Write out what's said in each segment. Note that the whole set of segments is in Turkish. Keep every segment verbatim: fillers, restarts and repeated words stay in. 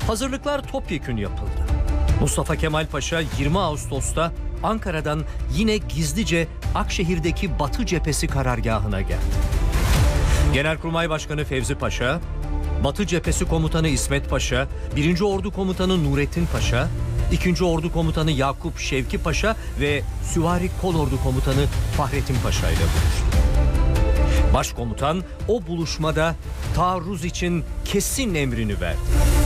Hazırlıklar topyekün yapıldı. Mustafa Kemal Paşa yirmi Ağustos'ta Ankara'dan yine gizlice Akşehir'deki Batı Cephesi karargahına geldi. Genelkurmay Başkanı Fevzi Paşa, Batı Cephesi Komutanı İsmet Paşa, birinci Ordu Komutanı Nurettin Paşa, ikinci Ordu Komutanı Yakup Şevki Paşa ve Süvari Kolordu Komutanı Fahrettin Paşa ile buluştu. Başkomutan o buluşmada taarruz için kesin emrini verdi.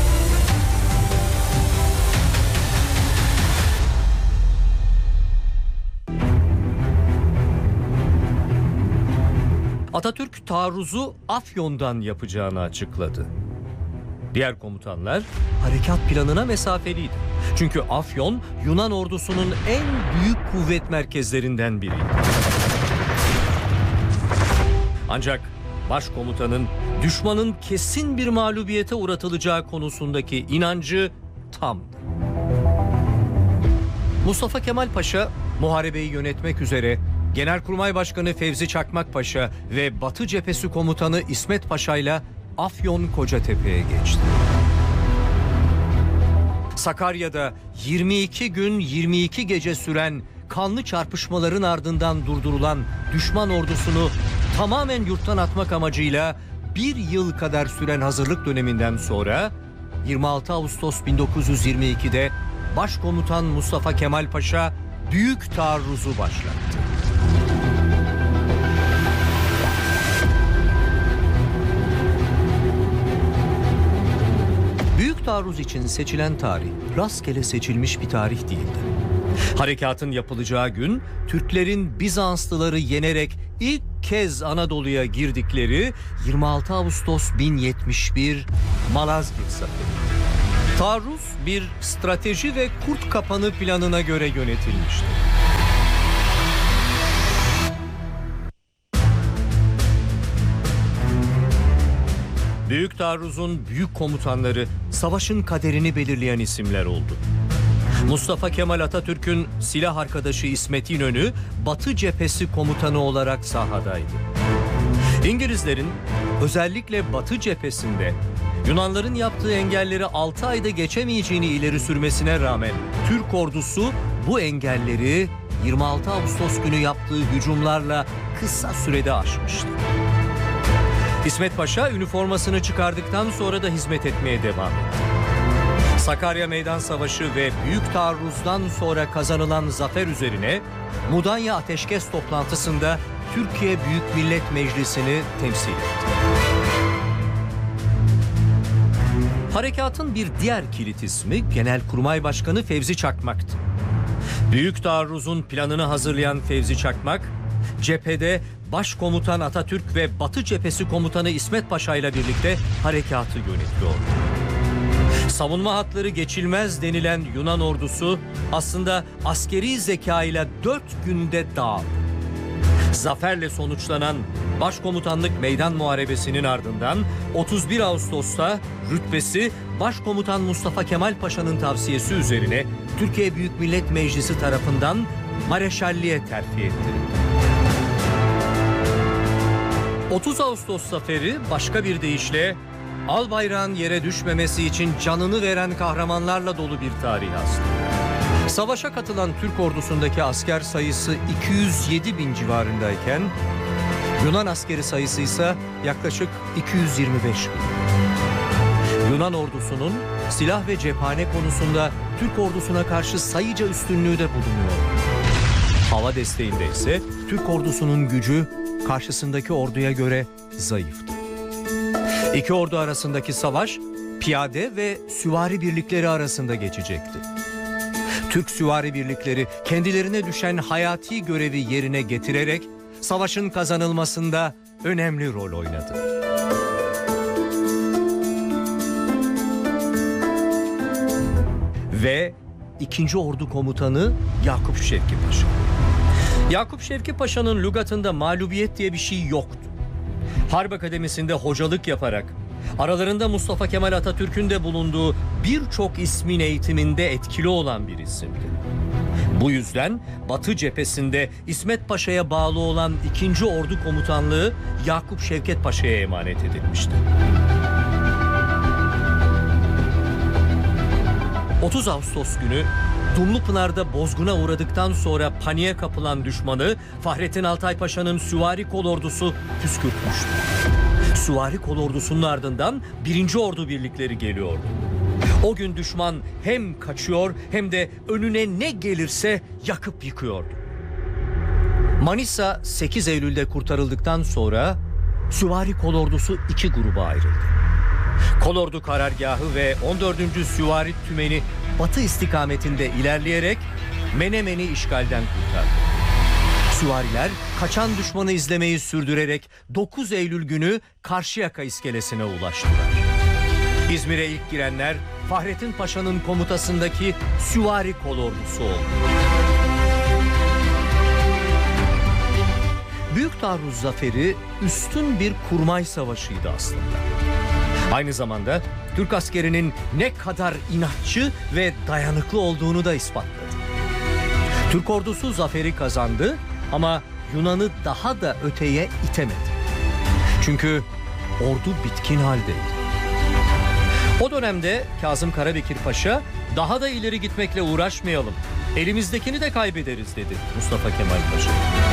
Atatürk taarruzu Afyon'dan yapacağını açıkladı. Diğer komutanlar harekat planına mesafeliydi. Çünkü Afyon Yunan ordusunun en büyük kuvvet merkezlerinden biriydi. Ancak başkomutanın düşmanın kesin bir mağlubiyete uğratılacağı konusundaki inancı tamdı. Mustafa Kemal Paşa muharebeyi yönetmek üzere Genelkurmay Başkanı Fevzi Çakmak Paşa ve Batı Cephesi Komutanı İsmet Paşa ile Afyon Kocatepe'ye geçti. Sakarya'da yirmi iki gün yirmi iki gece süren kanlı çarpışmaların ardından durdurulan düşman ordusunu tamamen yurttan atmak amacıyla bir yıl kadar süren hazırlık döneminden sonra yirmi altı Ağustos bin dokuz yüz yirmi iki'de Başkomutan Mustafa Kemal Paşa büyük taarruzu başlattı. Büyük taarruz için seçilen tarih rastgele seçilmiş bir tarih değildi. Harekatın yapılacağı gün Türklerin Bizanslıları yenerek ilk kez Anadolu'ya girdikleri yirmi altı Ağustos bin yetmiş bir Malazgirt Zaferi. Taarruz bir strateji ve kurt kapanı planına göre yönetilmişti. Büyük taarruzun büyük komutanları savaşın kaderini belirleyen isimler oldu. Mustafa Kemal Atatürk'ün silah arkadaşı İsmet İnönü Batı Cephesi komutanı olarak sahadaydı. İngilizlerin özellikle Batı Cephesi'nde Yunanların yaptığı engelleri altı ayda geçemeyeceğini ileri sürmesine rağmen Türk ordusu bu engelleri yirmi altı Ağustos günü yaptığı hücumlarla kısa sürede aşmıştı. İsmet Paşa üniformasını çıkardıktan sonra da hizmet etmeye devam etti. Sakarya Meydan Savaşı ve Büyük Taarruz'dan sonra kazanılan zafer üzerine Mudanya Ateşkes toplantısında Türkiye Büyük Millet Meclisi'ni temsil etti. Harekatın bir diğer kilit ismi Genelkurmay Başkanı Fevzi Çakmak'tı. Büyük Taarruz'un planını hazırlayan Fevzi Çakmak, cephede Başkomutan Atatürk ve Batı Cephesi Komutanı İsmet Paşa ile birlikte harekatı yönetiyordu. Savunma hatları geçilmez denilen Yunan ordusu aslında askeri zeka ile dört günde dağıldı. Zaferle sonuçlanan Başkomutanlık Meydan Muharebesi'nin ardından otuz bir Ağustos'ta rütbesi Başkomutan Mustafa Kemal Paşa'nın tavsiyesi üzerine Türkiye Büyük Millet Meclisi tarafından Mareşalliğe terfi ettirildi. otuz Ağustos zaferi başka bir deyişle al bayrağın yere düşmemesi için canını veren kahramanlarla dolu bir tarih aslında. Savaşa katılan Türk ordusundaki asker sayısı iki yüz yedi bin civarındayken Yunan askeri sayısı ise yaklaşık iki yüz yirmi beş bin. Yunan ordusunun silah ve cephane konusunda Türk ordusuna karşı sayıca üstünlüğü de bulunuyor. Hava desteğinde ise Türk ordusunun gücü karşısındaki orduya göre zayıftı. İki ordu arasındaki savaş piyade ve süvari birlikleri arasında geçecekti. Türk süvari birlikleri kendilerine düşen hayati görevi yerine getirerek savaşın kazanılmasında önemli rol oynadı. Ve ikinci Ordu Komutanı Yakup Şevki Paşa. Yakup Şevki Paşa'nın lügatında mağlubiyet diye bir şey yoktu. Harp Akademisi'nde hocalık yaparak aralarında Mustafa Kemal Atatürk'ün de bulunduğu birçok ismin eğitiminde etkili olan bir isimdi. Bu yüzden Batı cephesinde İsmet Paşa'ya bağlı olan ikinci Ordu Komutanlığı Yakup Şevket Paşa'ya emanet edilmişti. otuz Ağustos günü Dumlupınar'da bozguna uğradıktan sonra paniğe kapılan düşmanı Fahrettin Altay Paşa'nın süvari kolordusu püskürtmüştü. Süvari kolordusunun ardından birinci Ordu birlikleri geliyordu. O gün düşman hem kaçıyor hem de önüne ne gelirse yakıp yıkıyordu. Manisa sekiz Eylül'de kurtarıldıktan sonra süvari kolordusu iki gruba ayrıldı. Kolordu karargahı ve on dördüncü Süvari Tümeni batı istikametinde ilerleyerek Menemen'i işgalden kurtardı. Süvariler kaçan düşmanı izlemeyi sürdürerek dokuz Eylül günü Karşıyaka iskelesine ulaştılar. İzmir'e ilk girenler Fahrettin Paşa'nın komutasındaki Süvari kolordusu oldu. Büyük Taarruz Zaferi üstün bir kurmay savaşıydı aslında. Aynı zamanda Türk askerinin ne kadar inatçı ve dayanıklı olduğunu da ispatladı. Türk ordusu zaferi kazandı ama Yunan'ı daha da öteye itemedi. Çünkü ordu bitkin haldeydi. O dönemde Kazım Karabekir Paşa daha da ileri gitmekle uğraşmayalım, elimizdekini de kaybederiz dedi Mustafa Kemal Paşa.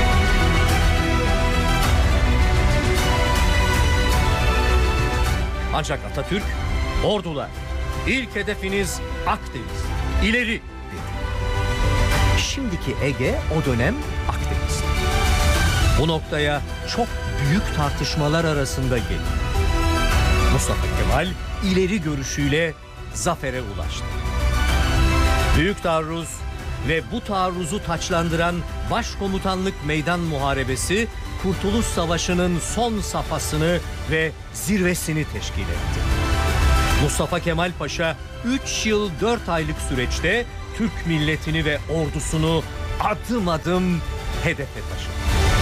Ancak Atatürk, ordular, ilk hedefiniz Akdeniz, ileri dedi. Şimdiki Ege o dönem Akdeniz. Bu noktaya çok büyük tartışmalar arasında geldi. Mustafa Kemal ileri görüşüyle zafere ulaştı. Büyük taarruz ve bu taarruzu taçlandıran Başkomutanlık Meydan Muharebesi Kurtuluş Savaşı'nın son safhasını ve zirvesini teşkil etti. Mustafa Kemal Paşa üç yıl dört aylık süreçte Türk milletini ve ordusunu adım adım hedefe taşıdı.